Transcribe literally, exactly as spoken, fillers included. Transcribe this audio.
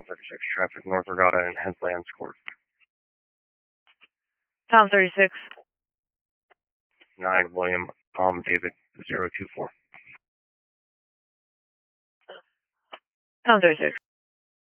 thirty-six, traffic North Regatta and Hensley Ends Court. Tom thirty-six. nine, William, um, David, zero two four. Tom thirty-six.